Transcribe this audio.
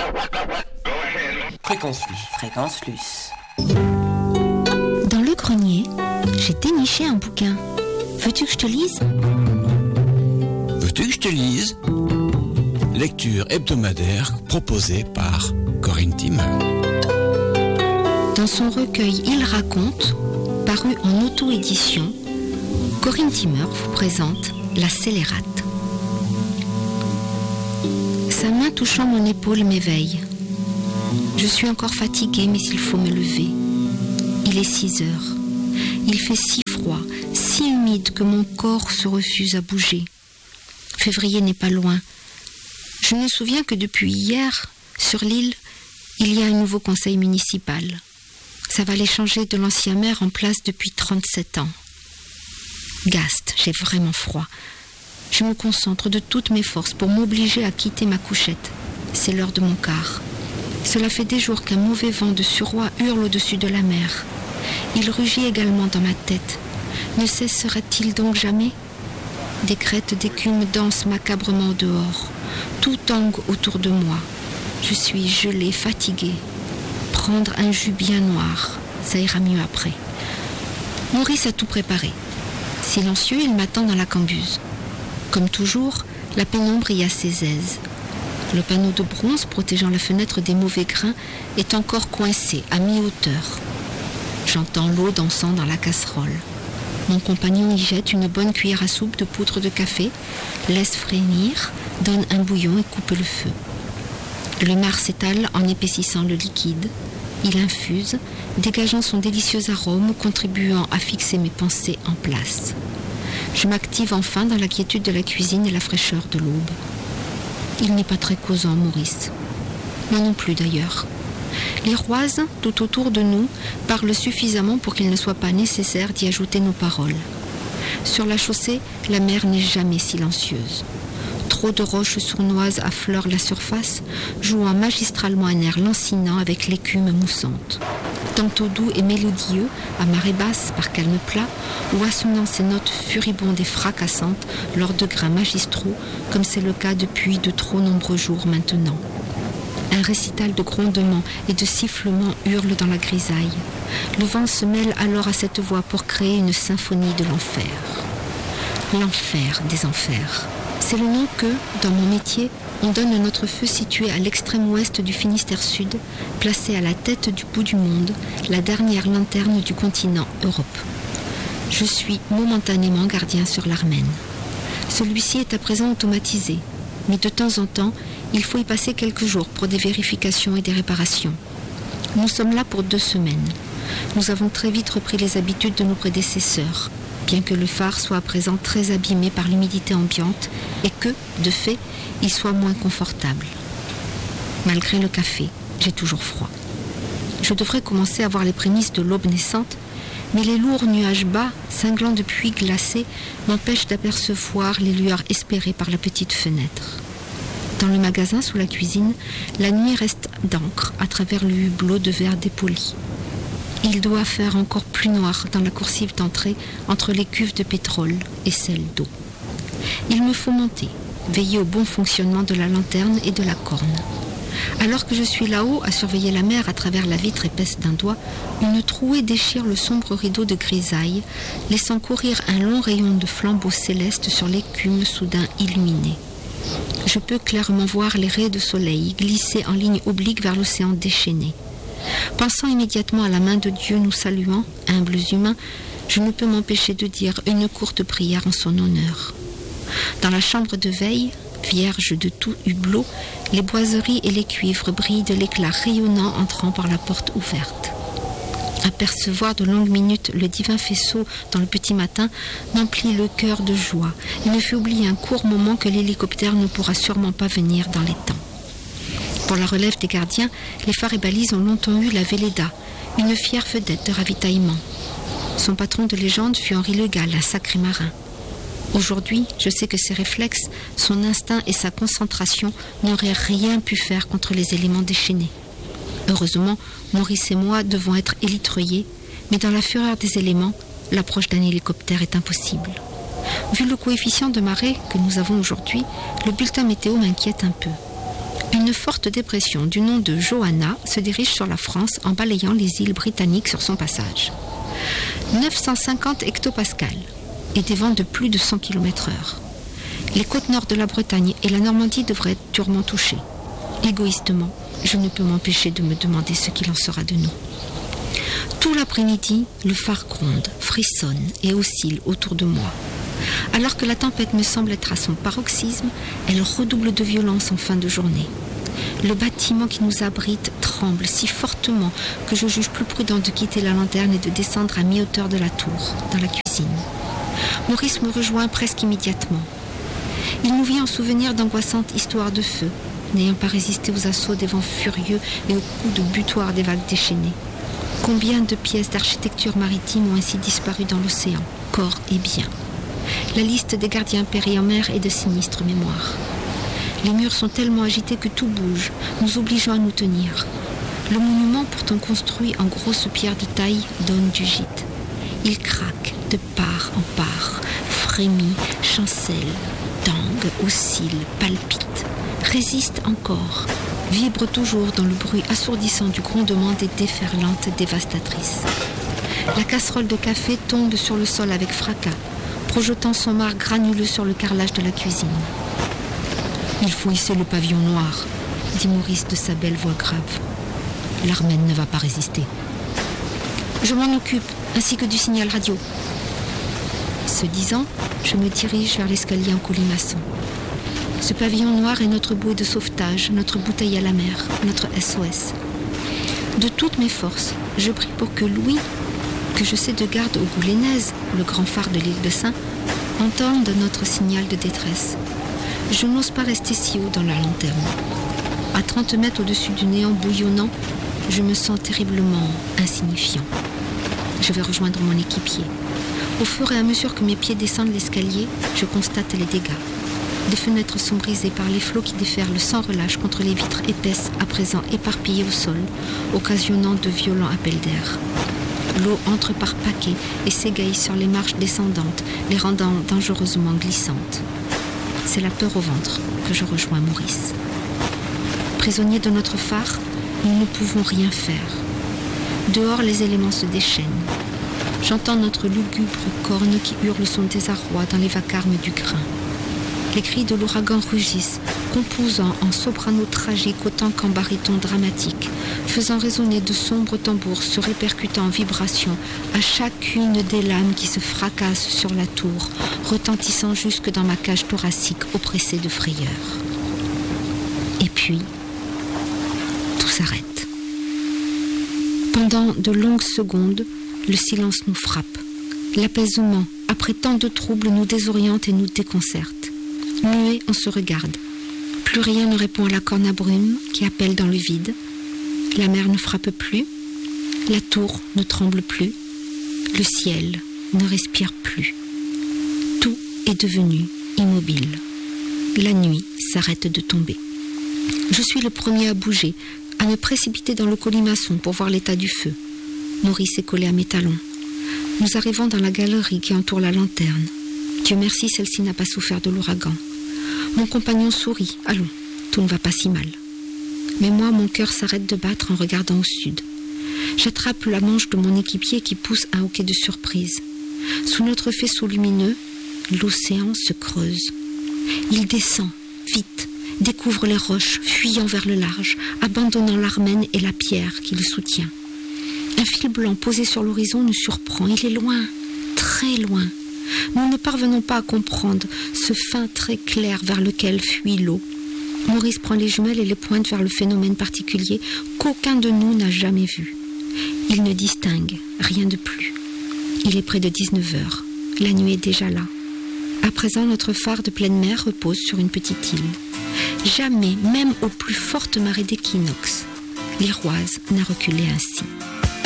Fréquence Luce. Fréquence Luce. Dans le grenier, j'ai déniché un bouquin. Veux-tu que je te lise ? Veux-tu que je te lise ? Lecture hebdomadaire proposée par Corinne Timmer. Dans son recueil Il raconte, paru en auto-édition, Corinne Timmer vous présente La Scélérate. Sa main touchant mon épaule m'éveille. Je suis encore fatiguée, mais il faut me lever. Il est 6 heures. Il fait si froid, si humide que mon corps se refuse à bouger. Février n'est pas loin. Je me souviens que depuis hier, sur l'île, il y a un nouveau conseil municipal. Ça va les changer de l'ancien maire en place depuis 37 ans. Gaste, j'ai vraiment froid. Je me concentre de toutes mes forces pour m'obliger à quitter ma couchette. C'est l'heure de mon quart. Cela fait des jours qu'un mauvais vent de suroît hurle au-dessus de la mer. Il rugit également dans ma tête. Ne cessera-t-il donc jamais ? Des crêtes d'écume dansent macabrement dehors. Tout tangue autour de moi. Je suis gelée, fatiguée. Prendre un jus bien noir, ça ira mieux après. Maurice a tout préparé. Silencieux, il m'attend dans la cambuse. Comme toujours, la pénombre y a ses aises. Le panneau de bronze protégeant la fenêtre des mauvais grains est encore coincé à mi-hauteur. J'entends l'eau dansant dans la casserole. Mon compagnon y jette une bonne cuillère à soupe de poudre de café, laisse frémir, donne un bouillon et coupe le feu. Le marc s'étale en épaississant le liquide. Il infuse, dégageant son délicieux arôme, contribuant à fixer mes pensées en place. Je m'active enfin dans la quiétude de la cuisine et la fraîcheur de l'aube. Il n'est pas très causant, Maurice. Moi non plus, d'ailleurs. Les roises, tout autour de nous, parlent suffisamment pour qu'il ne soit pas nécessaire d'y ajouter nos paroles. Sur la chaussée, la mer n'est jamais silencieuse. Trop de roches sournoises affleurent la surface, jouant magistralement un air lancinant avec l'écume moussante. Tantôt doux et mélodieux, à marée basse par calme plat, ou assonnant ses notes furibondes et fracassantes lors de grains magistraux, comme c'est le cas depuis de trop nombreux jours maintenant. Un récital de grondements et de sifflements hurle dans la grisaille. Le vent se mêle alors à cette voix pour créer une symphonie de l'enfer. L'enfer des enfers. C'est le nom que, dans mon métier, on donne à notre feu situé à l'extrême ouest du Finistère Sud, placé à la tête du bout du monde, la dernière lanterne du continent Europe. Je suis momentanément gardien sur l'Armaine. Celui-ci est à présent automatisé, mais de temps en temps, il faut y passer quelques jours pour des vérifications et des réparations. Nous sommes là pour 2 semaines. Nous avons très vite repris les habitudes de nos prédécesseurs, bien que le phare soit à présent très abîmé par l'humidité ambiante et que, de fait, il soit moins confortable. Malgré le café, j'ai toujours froid. Je devrais commencer à voir les prémices de l'aube naissante, mais les lourds nuages bas, cinglant de pluie glacée, m'empêchent d'apercevoir les lueurs espérées par la petite fenêtre. Dans le magasin sous la cuisine, la nuit reste d'encre à travers le hublot de verre dépoli. Il doit faire encore plus noir dans la coursive d'entrée entre les cuves de pétrole et celles d'eau. Il me faut monter, veiller au bon fonctionnement de la lanterne et de la corne. Alors que je suis là-haut à surveiller la mer à travers la vitre épaisse d'un doigt, une trouée déchire le sombre rideau de grisaille, laissant courir un long rayon de flambeaux célestes sur l'écume soudain illuminée. Je peux clairement voir les raies de soleil glisser en ligne oblique vers l'océan déchaîné. Pensant immédiatement à la main de Dieu nous saluant, humbles humains, je ne peux m'empêcher de dire une courte prière en son honneur. Dans la chambre de veille, vierge de tout hublot, les boiseries et les cuivres brillent de l'éclat rayonnant entrant par la porte ouverte. Apercevoir de longues minutes le divin faisceau dans le petit matin m'emplit le cœur de joie et me fait oublier un court moment que l'hélicoptère ne pourra sûrement pas venir dans les temps. Pour la relève des gardiens, les phares et balises ont longtemps eu la Véleda, une fière vedette de ravitaillement. Son patron de légende fut Henri Le Gall, un sacré marin. Aujourd'hui, je sais que ses réflexes, son instinct et sa concentration n'auraient rien pu faire contre les éléments déchaînés. Heureusement, Maurice et moi devons être élitreillés, mais dans la fureur des éléments, l'approche d'un hélicoptère est impossible. Vu le coefficient de marée que nous avons aujourd'hui, le bulletin météo m'inquiète un peu. Une forte dépression du nom de Johanna se dirige sur la France en balayant les îles britanniques sur son passage. 950 hectopascales et des vents de plus de 100 km/h. Les côtes nord de la Bretagne et la Normandie devraient être durement touchées. Égoïstement, je ne peux m'empêcher de me demander ce qu'il en sera de nous. Tout l'après-midi, le phare gronde, frissonne et oscille autour de moi. Alors que la tempête me semble être à son paroxysme, elle redouble de violence en fin de journée. Le bâtiment qui nous abrite tremble si fortement que je juge plus prudent de quitter la lanterne et de descendre à mi-hauteur de la tour, dans la cuisine. Maurice me rejoint presque immédiatement. Il nous vient en souvenir d'angoissantes histoires de feu, n'ayant pas résisté aux assauts des vents furieux et aux coups de butoir des vagues déchaînées. Combien de pièces d'architecture maritime ont ainsi disparu dans l'océan, corps et biens. La liste des gardiens péris en mer est de sinistre mémoire. Les murs sont tellement agités que tout bouge, nous obligeant à nous tenir. Le monument, pourtant construit en grosses pierres de taille, donne du gîte. Il craque de part en part, frémit, chancelle, tangue, oscille, palpite, résiste encore, vibre toujours dans le bruit assourdissant du grondement des déferlantes dévastatrices. La casserole de café tombe sur le sol avec fracas, projetant son marc granuleux sur le carrelage de la cuisine. « Il faut hisser le pavillon noir », dit Maurice de sa belle voix grave. « L'Armène ne va pas résister. »« Je m'en occupe, ainsi que du signal radio. » Ce disant, je me dirige vers l'escalier en colimaçon. Ce pavillon noir est notre bouée de sauvetage, notre bouteille à la mer, notre SOS. De toutes mes forces, je prie pour que Louis, que je sais de garde au Boulennaises, le grand phare de l'île de Saint, entende notre signal de détresse. Je n'ose pas rester si haut dans la lanterne. À 30 mètres au-dessus du néant bouillonnant, je me sens terriblement insignifiant. Je vais rejoindre mon équipier. Au fur et à mesure que mes pieds descendent l'escalier, je constate les dégâts. Des fenêtres sont brisées par les flots qui déferlent sans relâche contre les vitres épaisses, à présent éparpillées au sol, occasionnant de violents appels d'air. L'eau entre par paquets et s'égaye sur les marches descendantes, les rendant dangereusement glissantes. C'est la peur au ventre que je rejoins Maurice. Prisonniers de notre phare, nous ne pouvons rien faire. Dehors, les éléments se déchaînent. J'entends notre lugubre corne qui hurle son désarroi dans les vacarmes du grain. Les cris de l'ouragan rugissent, composant en soprano tragique autant qu'en baryton dramatique, faisant résonner de sombres tambours se répercutant en vibrations à chacune des lames qui se fracassent sur la tour, retentissant jusque dans ma cage thoracique oppressée de frayeur. Et puis, tout s'arrête. Pendant de longues secondes, le silence nous frappe. L'apaisement, après tant de troubles, nous désoriente et nous déconcerte. Muets, on se regarde. Plus rien ne répond à la corne à brume qui appelle dans le vide. La mer ne frappe plus. La tour ne tremble plus. Le ciel ne respire plus. Tout est devenu immobile. La nuit s'arrête de tomber. Je suis le premier à bouger, à me précipiter dans le colimaçon pour voir l'état du feu. Maurice est collé à mes talons. Nous arrivons dans la galerie qui entoure la lanterne. Dieu merci, celle-ci n'a pas souffert de l'ouragan. Mon compagnon sourit. Allons, tout ne va pas si mal. Mais moi, mon cœur s'arrête de battre en regardant au sud. J'attrape la manche de mon équipier qui pousse un hoquet de surprise. Sous notre faisceau lumineux, l'océan se creuse. Il descend, vite, découvre les roches, fuyant vers le large, abandonnant l'Armène et la pierre qui le soutient. Un fil blanc posé sur l'horizon nous surprend. Il est loin, très loin. Nous ne parvenons pas à comprendre ce fin trait clair vers lequel fuit l'eau. Maurice prend les jumelles et les pointe vers le phénomène particulier qu'aucun de nous n'a jamais vu. Il ne distingue rien de plus. Il est près de 19 heures. La nuit est déjà là. À présent, notre phare de pleine mer repose sur une petite île. Jamais, même aux plus fortes marées d'équinoxe, l'Iroise n'a reculé ainsi.